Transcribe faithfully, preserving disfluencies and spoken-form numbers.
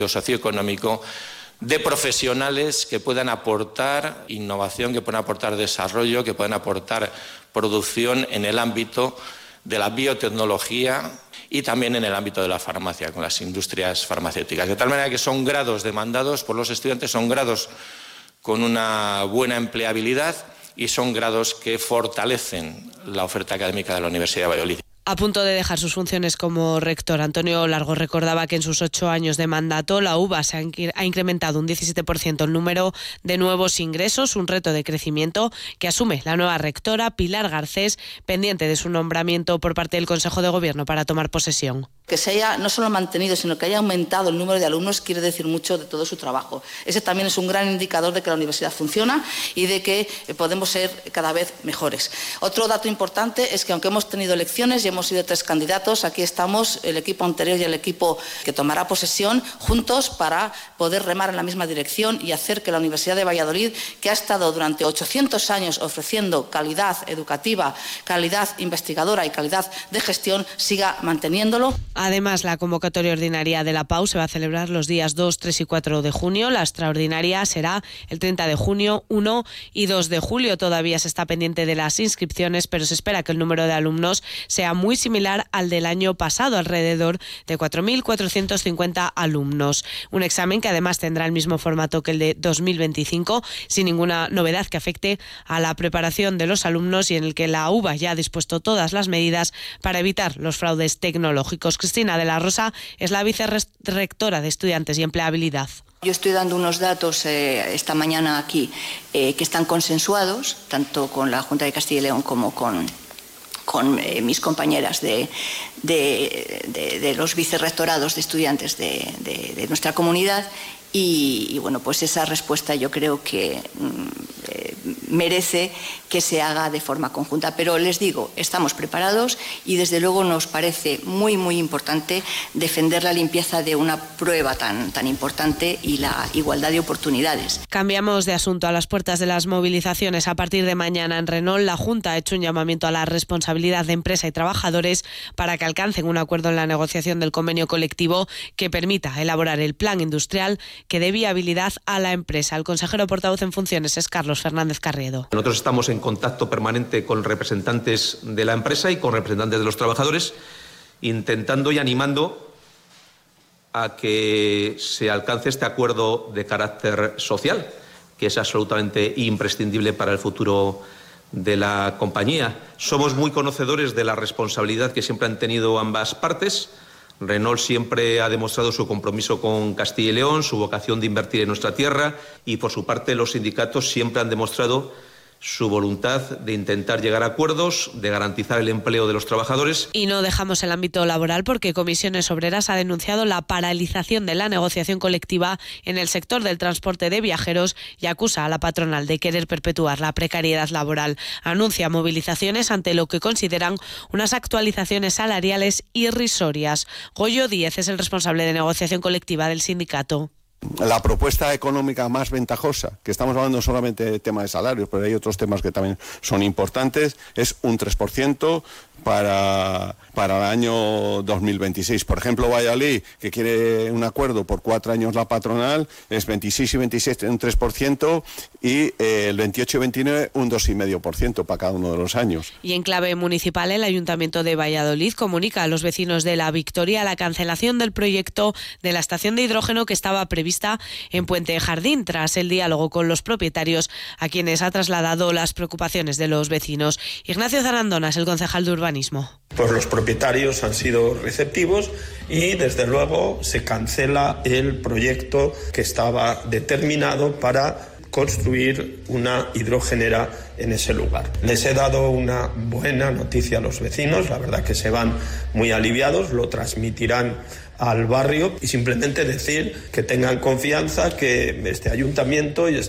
socioeconómico de profesionales que puedan aportar innovación, que puedan aportar desarrollo, que puedan aportar producción en el ámbito de la biotecnología y también en el ámbito de la farmacia, con las industrias farmacéuticas. De tal manera que son grados demandados por los estudiantes, son grados con una buena empleabilidad y son grados que fortalecen la oferta académica de la Universidad de Valladolid. A punto de dejar sus funciones como rector, Antonio Largo recordaba que en sus ocho años de mandato la UVA se ha incrementado un diecisiete por ciento el número de nuevos ingresos, un reto de crecimiento que asume la nueva rectora Pilar Garcés, pendiente de su nombramiento por parte del Consejo de Gobierno para tomar posesión. Que se haya no solo mantenido, sino que haya aumentado el número de alumnos quiere decir mucho de todo su trabajo. Ese también es un gran indicador de que la universidad funciona y de que podemos ser cada vez mejores. Otro dato importante es que aunque hemos tenido elecciones y hemos sido tres candidatos, aquí estamos el equipo anterior y el equipo que tomará posesión juntos para poder remar en la misma dirección y hacer que la Universidad de Valladolid, que ha estado durante ochocientos años ofreciendo calidad educativa, calidad investigadora y calidad de gestión, siga manteniéndolo. Además, la convocatoria ordinaria de la P A U se va a celebrar los días dos, tres y cuatro de junio. La extraordinaria será el treinta de junio, uno y dos de julio. Todavía se está pendiente de las inscripciones, pero se espera que el número de alumnos sea muy similar al del año pasado, alrededor de cuatro mil cuatrocientos cincuenta alumnos. Un examen que además tendrá el mismo formato que el de dos mil veinticinco, sin ninguna novedad que afecte a la preparación de los alumnos y en el que la UVA ya ha dispuesto todas las medidas para evitar los fraudes tecnológicos. Cristina de la Rosa es la vicerrectora de Estudiantes y Empleabilidad. Yo estoy dando unos datos eh, esta mañana aquí eh, que están consensuados, tanto con la Junta de Castilla y León como con, con eh, mis compañeras de, de, de, de los vicerrectorados de estudiantes de, de, de nuestra comunidad. Y, y bueno, pues esa respuesta yo creo que mm, eh, merece que se haga de forma conjunta. Pero les digo, estamos preparados y desde luego nos parece muy, muy importante defender la limpieza de una prueba tan, tan importante y la igualdad de oportunidades. Cambiamos de asunto. A las puertas de las movilizaciones a partir de mañana en Renault, la Junta ha hecho un llamamiento a la responsabilidad de empresa y trabajadores para que alcancen un acuerdo en la negociación del convenio colectivo que permita elaborar el plan industrial que dé viabilidad a la empresa. El consejero portavoz en funciones es Carlos Fernández Carriedo. Nosotros estamos en contacto permanente con representantes de la empresa y con representantes de los trabajadores, intentando y animando a que se alcance este acuerdo de carácter social, que es absolutamente imprescindible para el futuro de la compañía. Somos muy conocedores de la responsabilidad que siempre han tenido ambas partes. Renault siempre ha demostrado su compromiso con Castilla y León, su vocación de invertir en nuestra tierra y, por su parte, los sindicatos siempre han demostrado su voluntad de intentar llegar a acuerdos, de garantizar el empleo de los trabajadores. Y no dejamos el ámbito laboral porque Comisiones Obreras ha denunciado la paralización de la negociación colectiva en el sector del transporte de viajeros y acusa a la patronal de querer perpetuar la precariedad laboral. Anuncia movilizaciones ante lo que consideran unas actualizaciones salariales irrisorias. Goyo Díez es el responsable de negociación colectiva del sindicato. La propuesta económica más ventajosa, que estamos hablando solamente de tema de salarios, pero hay otros temas que también son importantes, es un tres por ciento para, para el año dos mil veintiséis. Por ejemplo, Valladolid, que quiere un acuerdo por cuatro años la patronal, es veintiséis y veintisiete un tres por ciento y eh, el veintiocho y veintinueve un dos coma cinco por ciento para cada uno de los años. Y en clave municipal, el Ayuntamiento de Valladolid comunica a los vecinos de La Victoria la cancelación del proyecto de la estación de hidrógeno que estaba prevista en Puente Jardín, tras el diálogo con los propietarios, a quienes ha trasladado las preocupaciones de los vecinos. Ignacio Zarandona es el concejal de urbanismo. Pues los propietarios han sido receptivos y desde luego se cancela el proyecto que estaba determinado para construir una hidrogenera en ese lugar. Les he dado una buena noticia a los vecinos, la verdad que se van muy aliviados, lo transmitirán al barrio y simplemente decir que tengan confianza que este ayuntamiento y